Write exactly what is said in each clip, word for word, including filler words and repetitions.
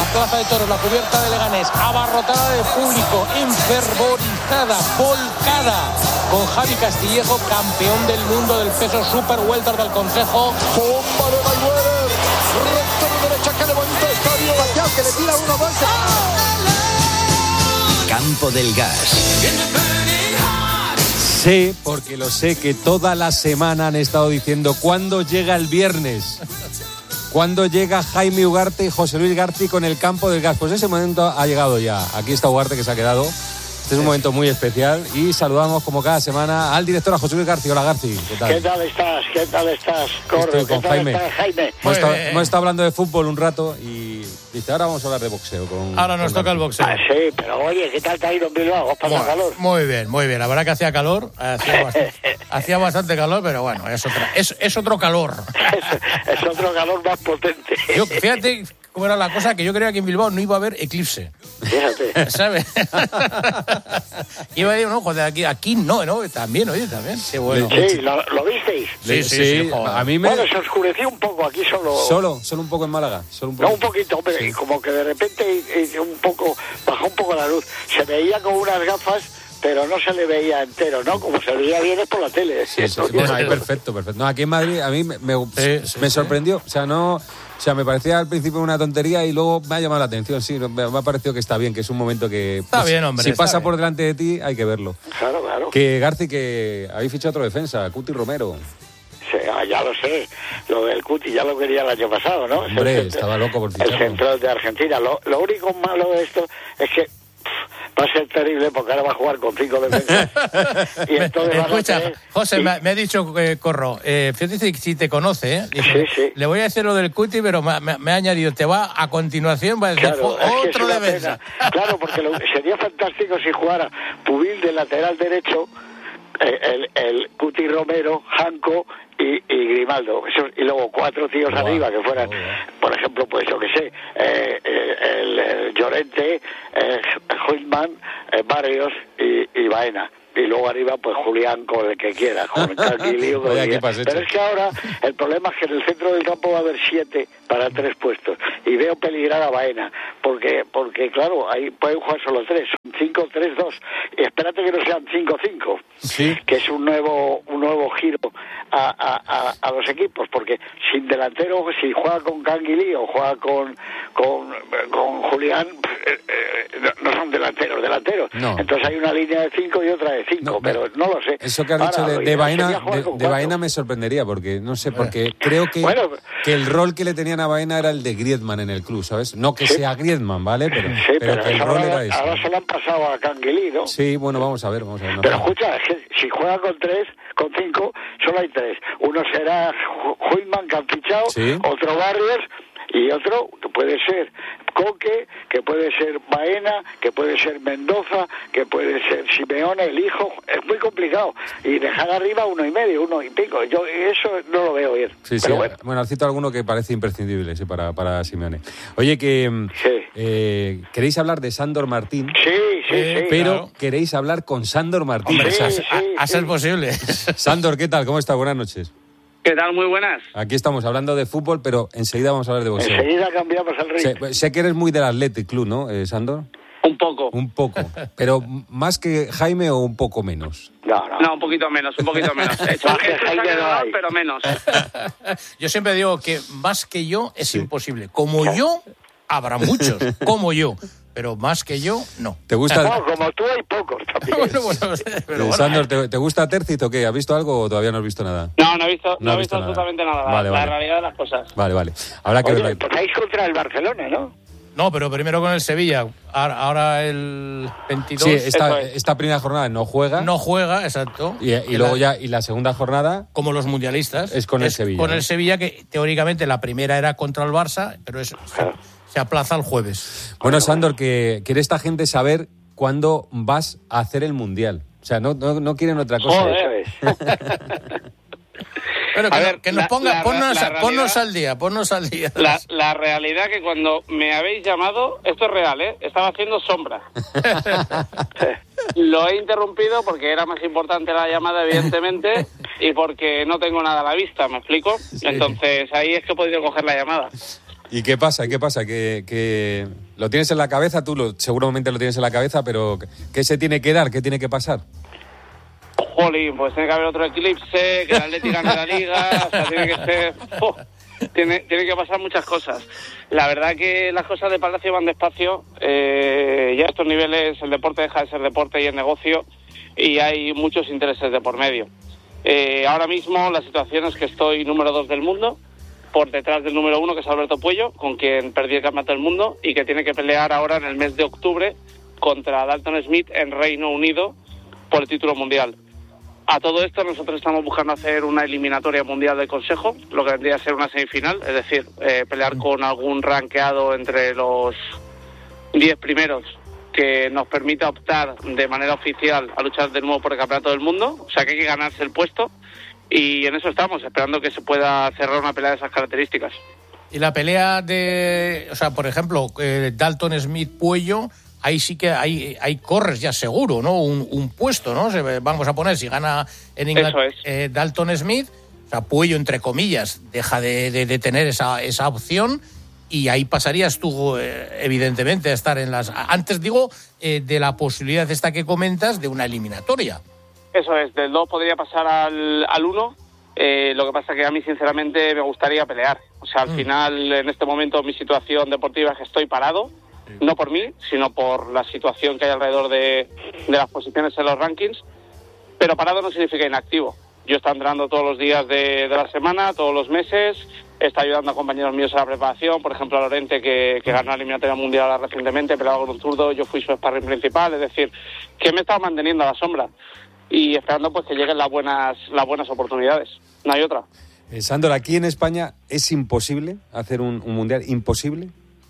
Plaza de Toros, la cubierta de Leganés, abarrotada de público, enfervorizada, volcada, con Javi Castillejo, campeón del mundo del peso super welter del Consejo. Bomba de Mayweather, recta de derecha que levanta el estadio, Pacquiao que le tira uno, dos. Campo del Gas. Sé, porque lo sé, que toda la semana han estado diciendo ¿cuándo llega el viernes? ¿Cuándo llega Jaime Ugarte y José Luis Garci con el Campo del Gas? Pues ese momento ha llegado ya. Aquí está Ugarte, que se ha quedado. Este es un momento muy especial y saludamos como cada semana al director, a José Luis Garci. Hola, Garci, ¿qué tal? ¿Qué tal estás? ¿Qué tal estás, Corro? Estoy con ¿Qué tal Jaime. estás, Jaime? Hemos estado, hemos estado hablando de fútbol un rato y dice, ahora vamos a hablar de boxeo. Con, ahora nos con toca Garci. el boxeo. Ah, sí, pero oye, ¿qué tal te ha ido en Bilbao? ¿Has pasado calor? Muy bien, muy bien. La verdad que hacía calor, hacía bastante, hacía bastante calor, pero bueno, es, otra, es, es otro calor. es, es otro calor más potente. Yo, fíjate cómo era la cosa, que yo creía que en Bilbao no iba a haber eclipse. Fíjate. ¿Sabes? Iba a decir, no, joder, aquí, aquí no, ¿no? También, oye, también. Qué bueno. Sí, ¿lo, ¿lo visteis? Sí, sí, sí, sí, a mí me... Bueno, se oscureció un poco aquí solo. Solo, solo un poco en Málaga. Solo un poco. No, un poquito, hombre, sí. Como que de repente eh, un poco, bajó un poco la luz. Se veía con unas gafas, pero no se le veía entero, ¿no? Como se veía bien es por la tele. Sí, sí, sí. Bueno, ahí perfecto, perfecto. No, aquí en Madrid a mí me, me, sí, sí, me sí. sorprendió. O sea, no... O sea, me parecía al principio una tontería y luego me ha llamado la atención, sí, me ha parecido que está bien, que es un momento que... Está pues, bien, hombre. Si pasa bien. por delante de ti, hay que verlo. Claro, claro. Que Garci, que habéis fichado otro defensa, Cuti Romero. Sí, ya lo sé, lo del Cuti ya lo quería el año pasado, ¿no? Hombre, el, estaba loco por ficharlo. El central de Argentina. Lo, lo único malo de esto es que va a ser terrible porque ahora va a jugar con cinco defensas. Y entonces me, escucha, tener... José, y... me, me ha dicho eh, Corro, eh, fíjate si te conoce, ¿eh? Dice, sí, sí. Le voy a decir lo del Cuti, pero me, me, me ha añadido, te va a continuación, va a decir claro, otro es que defensa. Claro, porque lo, sería fantástico si jugara Pubil de lateral derecho, eh, el, el Cuti Romero, Janco y, y Grimaldo, eso, y luego cuatro tíos wow, arriba que fueran, wow. Por ejemplo, pues yo que sé, eh, eh, el, el Llorente, eh, Huitman, eh, Barrios y, y Baena. Y luego arriba, pues Julián con el que quiera, con el Canquilío. Pero es que ahora el problema es que en el centro del campo va a haber siete para tres puestos. Y veo peligrar a Baena, porque, porque claro, ahí pueden jugar solo tres, son cinco tres dos. Y espérate que no sean cinco cinco, sí. Que es un nuevo un nuevo giro a, a, a, a los equipos, porque sin delantero, si juega con Canguilí o juega con, con, con Julián, eh, eh, no son delanteros, delanteros. No. Entonces hay una línea de cinco y otra de cinco, no, pero no lo sé. Eso que has dicho ahora, de, de, Baena, de, de Baena me sorprendería, porque no sé, porque creo que, bueno, que el rol que le tenían a Baena era el de Griezmann en el club, ¿sabes? No que sí. sea Griezmann, ¿vale? Pero, sí, pero, pero que el rol ahora, era ese. Ahora se lo han pasado a Canguilí, ¿no? Sí, bueno, vamos a ver, vamos a ver. No pero no. escucha, es que si juega con tres, con cinco, solo hay tres. Uno será Huitman, que han fichado, ¿sí? Otro Barrios y otro que puede ser Coque, que puede ser Baena, que puede ser Mendoza, que puede ser Simeone, el hijo. Es muy complicado. Y dejar arriba uno y medio, uno y pico. Yo eso no lo veo bien. Sí, pero sí. Bueno, bueno, cito alguno que parece imprescindible sí, para, para Simeone. Oye, que sí. eh, queréis hablar de Sándor Martín. Sí, sí, eh, sí. Pero claro. queréis hablar con Sándor Martín. Hombre, o sea, sí, sí, a, a ser sí. posible. Sándor, ¿qué tal? ¿Cómo está? Buenas noches. ¿Qué tal? Muy buenas. Aquí estamos hablando de fútbol, pero enseguida vamos a hablar de boxeo. Enseguida cambiamos el ritmo. Sé, sé que eres muy del Athletic Club, ¿no, eh, Sándor? Un poco. Un poco. Pero más que Jaime o un poco menos. No, no. No, un poquito menos, un poquito menos. He hecho, he hecho Jaime no hay. Pero menos. Yo siempre digo que más que yo es sí. imposible. Como yo, habrá muchos. Como yo. Pero más que yo, no. ¿Te gusta? No, como tú hay pocos también. bueno, bueno, pero bueno. Sándor, ¿te, ¿te gusta Tercit o qué? ¿Has visto algo o todavía no has visto nada? No, no he visto, no no he visto, visto absolutamente nada. nada. Vale, la, vale. la realidad de las cosas. Vale, vale. Habrá que Oye, verlo. Empezáis contra el Barcelona, ¿no? No, pero primero con el Sevilla. Ahora, ahora el veintidós. Sí, esta, esta primera jornada no juega. No juega, exacto. Y, y luego ya, y la segunda jornada... Como los mundialistas. Es con el Sevilla. Con ¿no? el Sevilla, que teóricamente la primera era contra el Barça, pero es, Claro. se, se aplaza el jueves. Bueno, Sándor, que quiere esta gente saber cuándo vas a hacer el Mundial. O sea, no, no, no quieren otra cosa. Joder. Bueno, que, A no, ver, que nos la- ponga, la- ponnos, la realidad- ponnos al día, ponnos al día. La, la realidad que cuando me habéis llamado, esto es real, ¿eh? Estaba haciendo sombra. Lo he interrumpido porque era más importante la llamada, evidentemente, y porque no tengo nada a la vista, ¿me explico? Entonces ahí es que he podido coger la llamada. ¿Y qué pasa? ¿Qué pasa? Que, que lo tienes en la cabeza, tú lo, seguramente lo tienes en la cabeza, pero ¿qué se tiene que dar? ¿Qué tiene que pasar? Jolín, pues tiene que haber otro eclipse, que el Atleti gane la Liga, o sea, tiene que ser... Oh, tiene, tiene que pasar muchas cosas. La verdad que las cosas de Palacio van despacio, eh, ya a estos niveles el deporte deja de ser deporte y es negocio, y hay muchos intereses de por medio. Eh, ahora mismo la situación es que estoy número dos del mundo, por detrás del número uno, que es Alberto Puello, con quien perdí el campeonato del mundo y que tiene que pelear ahora en el mes de octubre contra Dalton Smith en Reino Unido por el título mundial. A todo esto nosotros estamos buscando hacer una eliminatoria mundial del Consejo, lo que vendría a ser una semifinal, es decir, eh, pelear con algún rankeado entre los diez primeros que nos permita optar de manera oficial a luchar de nuevo por el campeonato del mundo, o sea que hay que ganarse el puesto. Y en eso estamos, esperando que se pueda cerrar una pelea de esas características. Y la pelea de, o sea, por ejemplo, eh, Dalton Smith-Puello, ahí sí que hay, hay corres ya seguro, ¿no? Un, un puesto, ¿no? Se, vamos a poner, si gana en Inglaterra eh, Dalton Smith, o sea, Puello, entre comillas, deja de, de, de tener esa, esa opción y ahí pasarías tú, eh, evidentemente, a estar en las... Antes digo, eh, de la posibilidad esta que comentas de una eliminatoria. Eso es, del dos podría pasar al, al uno, eh, lo que pasa que a mí sinceramente me gustaría pelear. O sea, al mm. final, en este momento mi situación deportiva es que estoy parado, sí. No por mí, sino por la situación que hay alrededor de, de las posiciones en los rankings, pero parado no significa inactivo. Yo estoy entrenando todos los días de, de la semana, todos los meses, está ayudando a compañeros míos a la preparación, por ejemplo a Lorente, que, que ganó la eliminatoria mundial recientemente, peleaba con un zurdo, yo fui su sparring principal, es decir, que me he estado manteniendo a la sombra. Y esperando pues que lleguen las buenas las buenas oportunidades. No hay otra. Eh, Sandor, aquí en España es imposible hacer un, un mundial, imposible.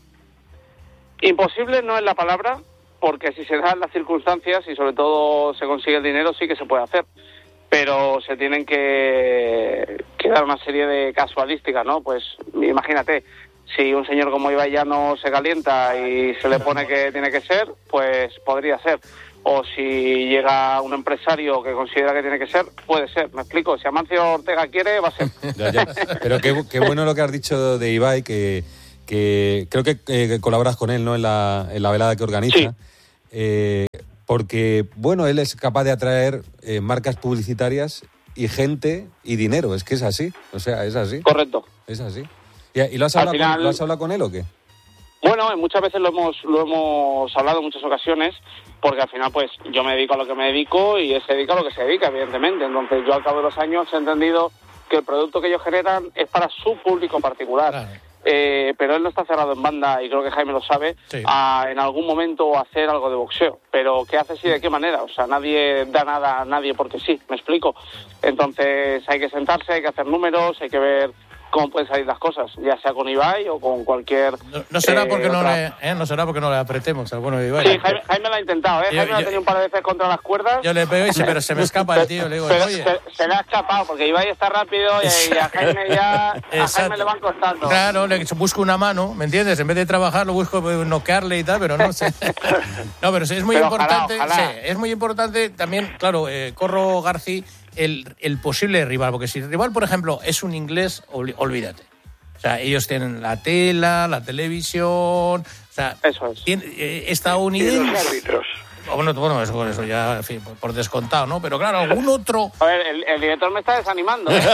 Imposible no es la palabra, porque si se dan las circunstancias y sobre todo se consigue el dinero, sí que se puede hacer. Pero se tienen que, que dar una serie de casualísticas, ¿no? Pues imagínate, si un señor como Ibai ya no se calienta y se le pone que tiene que ser, pues podría ser. O si llega un empresario que considera que tiene que ser, puede ser, me explico. Si Amancio Ortega quiere, va a ser. Ya, ya. Pero qué, qué bueno lo que has dicho de Ibai, que, que creo que, eh, que colaboras con él, ¿no? En la, en la velada que organiza. Sí. Eh, porque, bueno, él es capaz de atraer eh, marcas publicitarias y gente y dinero. Es que es así. O sea, es así. Correcto. Es así. ¿Y, y lo, has hablado final... con, lo has hablado con él o qué? Bueno, muchas veces lo hemos lo hemos hablado en muchas ocasiones, porque al final pues yo me dedico a lo que me dedico y él se dedica a lo que se dedica, evidentemente. Entonces yo al cabo de los años he entendido que el producto que ellos generan es para su público particular. Claro. Eh, pero él no está cerrado en banda, y creo que Jaime lo sabe, sí. a en algún momento hacer algo de boxeo. Pero ¿qué haces y de qué manera? O sea, nadie da nada a nadie porque sí, me explico. Entonces hay que sentarse, hay que hacer números, hay que ver cómo pueden salir las cosas, ya sea con Ibai o con cualquier... No, no será eh, porque no le, eh, no será porque no le apretemos al bueno de Ibai. Sí, Jaime, Jaime lo ha intentado, ¿eh? Yo, Jaime yo, lo ha tenido un par de veces contra las cuerdas. Yo le veo y sí, pero se me escapa el tío, le digo, pero, oye... Se, se le ha escapado, porque Ibai está rápido y, y a Jaime ya... A Jaime le van costando. Claro, le busco una mano, ¿me entiendes? En vez de trabajar lo busco noquearle y tal, pero no sé. No, pero sí, es muy pero importante, ojalá, ojalá. Sí, es muy importante también, claro, eh, Corro García, el, el posible rival, porque si el rival, por ejemplo, es un inglés, olvídate. O sea, ellos tienen la tela, la televisión, o sea, eso es. Tiene, eh, estadounidenses. Y los árbitros. Bueno, bueno, eso, eso ya, en fin, por, por descontado, ¿no? Pero claro, algún otro... A ver, el, el director me está desanimando, ¿eh?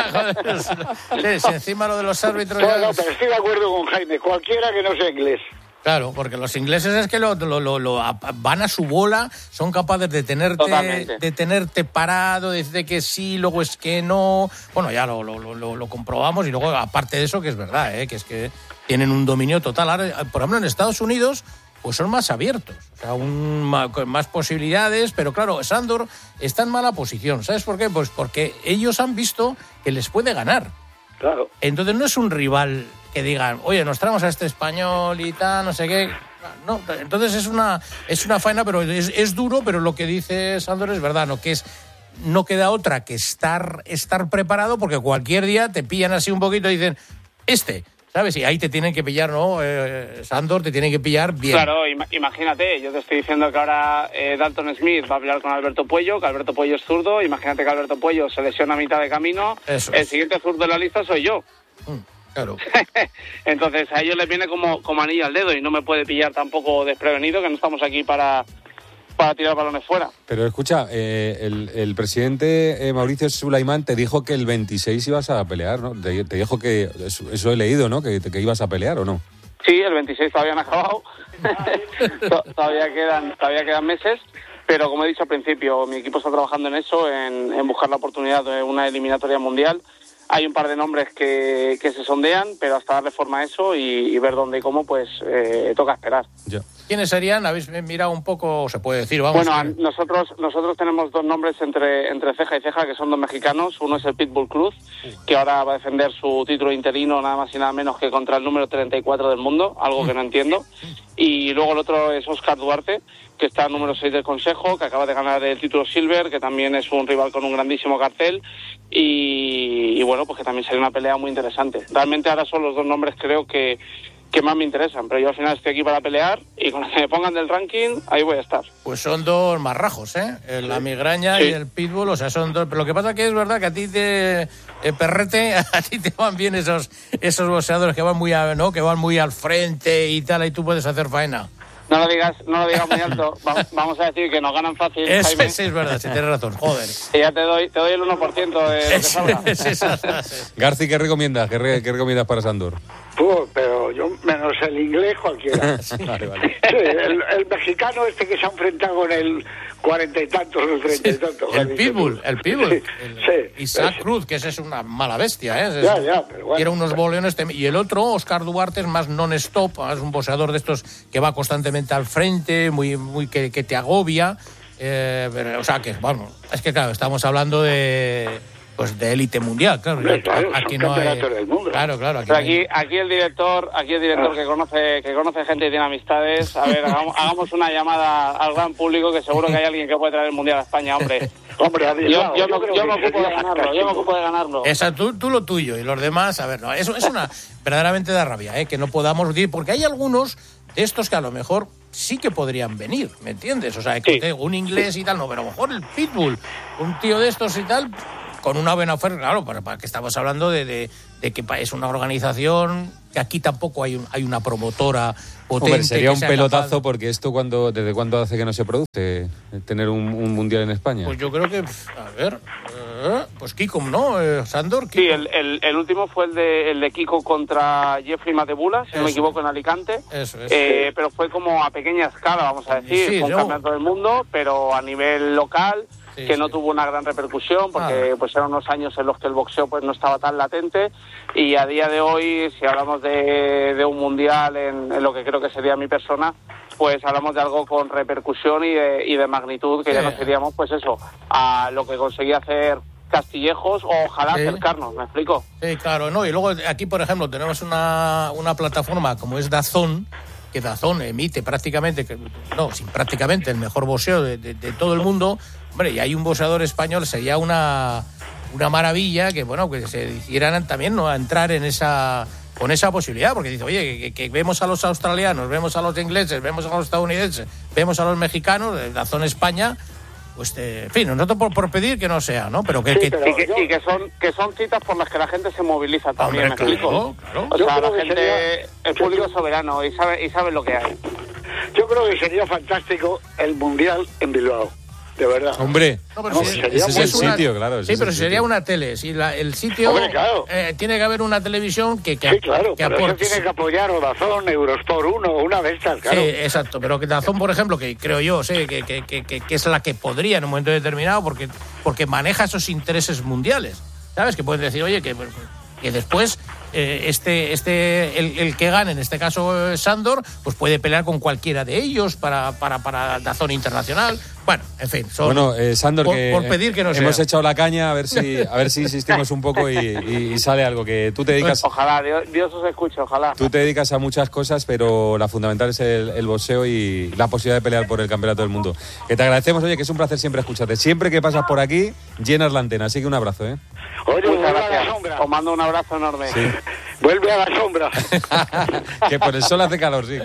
Joder, si encima lo de los árbitros... No, ya... no, pero estoy de acuerdo con Jaime, cualquiera que no sea inglés. Claro, porque los ingleses es que lo, lo, lo, lo van a su bola, son capaces de tenerte de tenerte parado, de decir que sí, luego es que no. Bueno, ya lo, lo, lo, lo comprobamos y luego, aparte de eso, que es verdad, ¿eh? Que es que tienen un dominio total. Ahora, por ejemplo, en Estados Unidos, pues son más abiertos, o sea, un, más, más posibilidades, pero claro, Sandor está en mala posición. ¿Sabes por qué? Pues porque ellos han visto que les puede ganar. Claro. Entonces no es un rival que digan, oye, nos traemos a este español y tal, no sé qué. No, entonces es una es una faena, pero es, es duro, pero lo que dice Sandor es verdad, ¿no? Que es no queda otra que estar estar preparado, porque cualquier día te pillan así un poquito y dicen, este, ¿sabes? Y ahí te tienen que pillar, ¿no? Eh, Sandor, te tienen que pillar bien. Claro, im- imagínate, yo te estoy diciendo que ahora eh, Dalton Smith va a pelear con Alberto Puello, que Alberto Puello es zurdo, imagínate que Alberto Puello se lesiona a mitad de camino, Eso el es. siguiente zurdo de la lista soy yo. Mm. Claro. Entonces a ellos les viene como, como anillo al dedo y no me puede pillar tampoco desprevenido, que no estamos aquí para, para tirar balones fuera. Pero escucha, eh, el, el presidente eh, Mauricio Sulaimán te dijo que el veintiséis ibas a pelear, ¿no? Te, te dijo que, eso, eso he leído, ¿no? Que, que ibas a pelear, ¿o no? Sí, el veintiséis todavía no ha acabado. todavía quedan todavía quedan meses, pero como he dicho al principio, mi equipo está trabajando en eso, en, en buscar la oportunidad de una eliminatoria mundial. Hay un par de nombres que, que se sondean, pero hasta darle forma a eso y, y ver dónde y cómo, pues eh, toca esperar. Ya. ¿Quiénes serían? ¿Habéis mirado un poco, se puede decir? Vamos, bueno, que... nosotros nosotros tenemos dos nombres entre entre ceja y ceja, que son dos mexicanos. Uno es el Pitbull Cruz, que ahora va a defender su título interino nada más y nada menos que contra el número treinta y cuatro del mundo, algo que no entiendo. Y luego el otro es Oscar Duarte, que está número seis del Consejo, que acaba de ganar el título Silver, que también es un rival con un grandísimo cartel. Y, y bueno, pues que también sería una pelea muy interesante. Realmente ahora son los dos nombres, creo que que más me interesan, pero yo al final estoy aquí para pelear y con los que me pongan del ranking, ahí voy a estar. Pues son dos marrajos, ¿eh? La sí. migraña sí. y el pitbull, o sea, son dos... Pero lo que pasa que es verdad que a ti te... Eh, perrete, a ti te van bien esos esos boxeadores que van muy a, ¿no? que van muy al frente y tal, y tú puedes hacer faena. No lo digas, no lo digas muy alto. Vamos a decir que nos ganan fácil, es, Jaime. Sí, es verdad, sí, tienes razón. Joder. Y ya te doy, te doy el uno por ciento de lo que salga. Es, es, es, es. Garci, ¿qué recomiendas? ¿Qué, re, ¿Qué recomiendas para Sandor? Pues, pero yo, menos el inglés, cualquiera. Sí. Vale, vale. Sí, el, el mexicano este que se ha enfrentado con el cuarenta y tantos, el treinta y tantos. El pitbull, el pitbull. Sí, el, sí, Isaac es. Cruz, que ese es una mala bestia, ¿eh? Es, ya, ya, pero bueno. Tiene unos boleones. Y el otro, Oscar Duarte, es más non-stop, es un boxeador de estos que va constantemente al frente, muy, muy que, que te agobia. Eh, pero, o sea, que, bueno, es que claro, estamos hablando de... Pues de élite mundial, claro. Hombre, claro, aquí son no hay... del mundo. Claro, claro. Aquí, aquí, hay... aquí el director, aquí el director ah. que conoce, que conoce gente y tiene amistades. A ver, hagamos, hagamos una llamada al gran público, que seguro que hay alguien que puede traer el mundial a España, hombre. Hombre, yo, yo, yo, yo, yo me ocupo de ganarlo, yo me ocupo de ganarlo. Esa, tú, tú lo tuyo y los demás, a ver, no, eso es una verdaderamente da rabia, ¿eh? Que no podamos decir, porque hay algunos de estos que a lo mejor sí que podrían venir, ¿me entiendes? O sea, que sí. un inglés y tal, no, pero a lo mejor el pitbull, un tío de estos y tal, con una buena oferta, claro, para, para que estamos hablando de, de, de que es una organización que aquí tampoco hay, un, hay una promotora potente. Hombre, sería un pelotazo capaz... porque esto cuando desde cuándo hace que no se produce tener un, un mundial en España. Pues yo creo que, a ver, eh, pues Kiko, ¿no? Eh, Sandor. Kiko. Sí, el, el, el último fue el de, el de Kiko contra Jeffrey Matebula, si Eso. no me equivoco, en Alicante. Eso es. Eh, pero fue como a pequeña escala, vamos a decir, sí, con yo... campeonato del mundo, pero a nivel local. Sí, que no sí. tuvo una gran repercusión porque ah. pues eran unos años en los que el boxeo pues no estaba tan latente y a día de hoy, si hablamos de, de un mundial en, en lo que creo que sería mi persona, pues hablamos de algo con repercusión y de, y de magnitud que sí. ya nos iríamos pues eso, a lo que conseguía hacer Castillejos o ojalá sí. acercarnos, ¿me explico? Sí, claro, no, y luego aquí por ejemplo tenemos una, una plataforma como es DAZN, que DAZN emite prácticamente, no, sin prácticamente el mejor boxeo de, de, de todo el mundo. Hombre, y hay un boxeador español, sería una, una maravilla que, bueno, que se hicieran también, ¿no?, a entrar en esa, con esa posibilidad, porque dice, oye, que, que vemos a los australianos, vemos a los ingleses, vemos a los estadounidenses, vemos a los mexicanos, de la zona España, pues, eh, en fin, nosotros por, por pedir que no sea, ¿no? Pero que, sí, que... Pero y, que, yo... y que son que son citas por las que la gente se moviliza también, Hombre, ¿me explico? Claro, claro. O sea, la gente, sería... el público es soberano y sabe, y sabe lo que hay. Yo creo que sería fantástico el Mundial en Bilbao. De verdad. Hombre, no, pero no, si, ese es el una, sitio, claro. Sí, pero si sería una tele. Si la, el sitio. Hombre, claro. eh, tiene que haber una televisión que, que sí, claro, que pero aporte. Eso tiene que apoyar o DAZN, Eurosport uno, una de estas, claro. Sí, exacto. Pero que DAZN, por ejemplo, que creo yo, sé que, que, que, que es la que podría en un momento determinado, porque, porque maneja esos intereses mundiales. ¿Sabes? Que pueden decir, oye, que, que después. Eh, este este el, el que gane, en este caso eh, Sandor, pues puede pelear con cualquiera de ellos para para para la zona internacional. Bueno, en fin, son, bueno, eh, Sandor, por, que por pedir que no hemos sea. echado la caña a ver si a ver si insistimos un poco y, y, y sale algo, que tú te dedicas. Ojalá Dios, Dios os escuche, ojalá. Tú te dedicas a muchas cosas, pero la fundamental es el, el boxeo y la posibilidad de pelear por el campeonato del mundo. Que te agradecemos, oye, que es un placer siempre escucharte. Siempre que pasas por aquí llenas la antena, así que un abrazo, ¿eh? Oye, muchas gracias. Os mando un abrazo enorme. Sí. Vuelve a la sombra. Que por el sol hace calor, sí.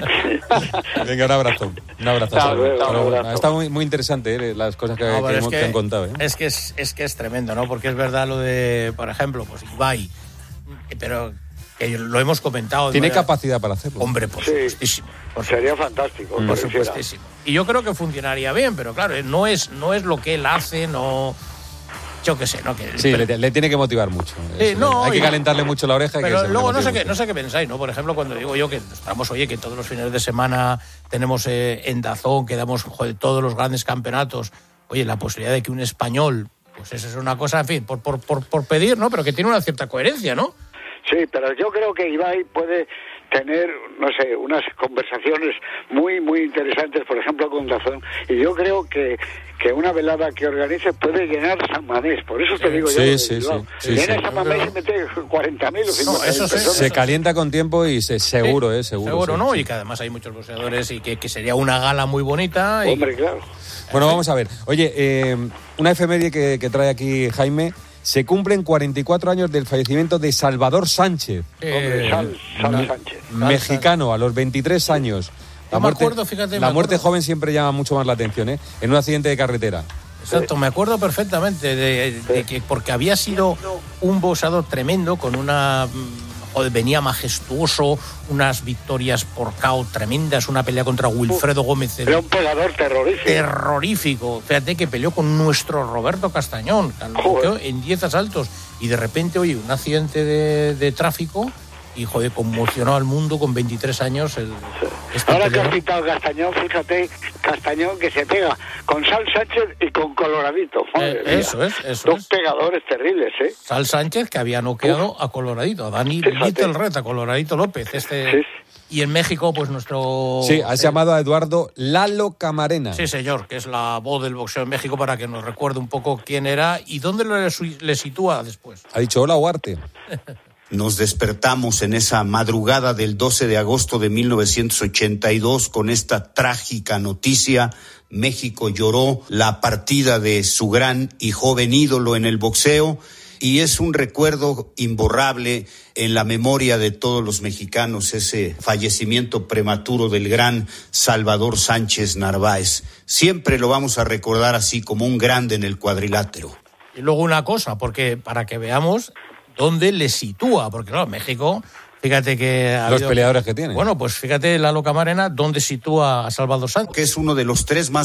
Venga, un abrazo. Un abrazo. Chao, chao, un abrazo. Está muy, muy interesante, ¿eh? Las cosas que, no, que, hemos, que, que han contado. ¿eh? Es que es, es que es tremendo, ¿no? Porque es verdad lo de, por ejemplo, pues Ibai. Pero Que lo hemos comentado. Tiene ¿no? capacidad para hacerlo. Hombre, por Sí, supuestísimo. Por sería fantástico. Por supuestísimo. Y yo creo que funcionaría bien, pero claro, no es, no es lo que él hace, no... Yo qué sé, ¿no? Que sí, le, le tiene que motivar mucho. Sí, no, hay que y, calentarle mucho la oreja. Pero que luego no sé, qué, no sé qué pensáis, ¿no? Por ejemplo, cuando digo yo que estamos, oye, que todos los fines de semana tenemos eh, en DAZN, que damos joder, todos los grandes campeonatos, oye, la posibilidad de que un español, pues eso es una cosa, en fin, por, por, por, por pedir, ¿no? Pero que tiene una cierta coherencia, ¿no? Sí, pero yo creo que Ibai puede tener, no sé, unas conversaciones muy, muy interesantes, por ejemplo, con DAZN. Y yo creo que, que una velada que organice puede llenar San Mamés. Por eso te sí, digo sí, yo. Sí, Bilbao. sí, Llena sí. San Mamés y mete cuarenta mil o cincuenta mil No, eso personas. Se calienta con tiempo y se, seguro, sí, ¿eh? Seguro. Seguro, sí, ¿no? sí. Y que además hay muchos boxeadores y que, que sería una gala muy bonita. Y... Hombre, claro. Bueno, vamos a ver. Oye, eh, una efeméride que, que trae aquí Jaime. Se cumplen cuarenta y cuatro años del fallecimiento de Salvador Sánchez. Hombre, Eh, Sal, Sal Sánchez. Mexicano, a los veintitrés años. La me muerte, acuerdo, fíjate, me la muerte acuerdo. joven siempre llama mucho más la atención, ¿eh? En un accidente de carretera. Exacto, me acuerdo perfectamente de, de que porque había sido un boxeador tremendo con una joder, venía majestuoso, unas victorias por K O tremendas, una pelea contra Wilfredo Gómez. Era un pegador terrorífico. Terrorífico. Fíjate que peleó con nuestro Roberto Castañón, que lo noqueó en diez asaltos y de repente, oye, un accidente de, de tráfico y joder, conmocionó al mundo con veintitrés años. El, este Ahora que peleador. has citado Castañón, fíjate, Castañón que se pega con Sal Sánchez y con Coloradito. Eh, eso es, eso Dos es. pegadores terribles, ¿eh? Sal Sánchez, que había noqueado Uf. a Coloradito, a Dani Fíjate. Little Red, a Coloradito López. Este, Sí. Y en México, pues nuestro... Sí, has eh, llamado a Eduardo Lalo Camarena. Sí, señor, que es la voz del boxeo en México, para que nos recuerde un poco quién era y dónde le, le sitúa después. Ha dicho hola, Huarte. Nos despertamos en esa madrugada del doce de agosto de mil novecientos ochenta y dos con esta trágica noticia. México lloró la partida de su gran y joven ídolo en el boxeo y es un recuerdo imborrable en la memoria de todos los mexicanos, ese fallecimiento prematuro del gran Salvador Sánchez Narváez. Siempre lo vamos a recordar así, como un grande en el cuadrilátero. Y luego una cosa, porque para que veamos dónde le sitúa, porque claro, México, fíjate que... Ha Los habido, peleadores que tiene. Bueno, pues fíjate Lalo Camarena, dónde sitúa a Salvador Sánchez. Que es uno de los tres más